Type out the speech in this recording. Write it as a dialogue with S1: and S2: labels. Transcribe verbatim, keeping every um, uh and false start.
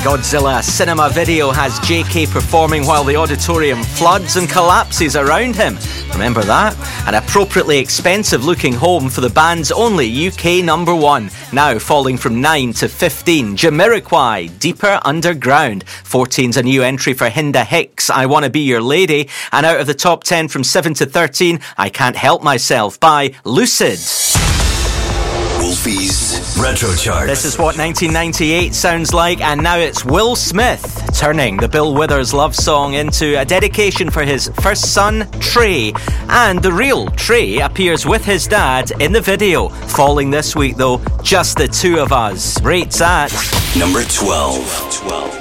S1: Godzilla cinema video has J K performing while the auditorium floods and collapses around him. Remember that? An appropriately expensive looking home for the band's only U K number one. Now falling from nine to fifteen. Jamiroquai, Deeper Underground. fourteen's a new entry for Hinda Hicks, I Wanna Be Your Lady. And out of the top ten from seven to thirteen, I Can't Help Myself by Lucid.
S2: Wolfie's Retro Chart.
S1: This is what nineteen ninety-eight sounds like, and now it's Will Smith turning the Bill Withers love song into a dedication for his first son, Trey. And the real Trey appears with his dad in the video. Falling this week though, Just the Two of Us. Rates at
S2: number twelve. twelve.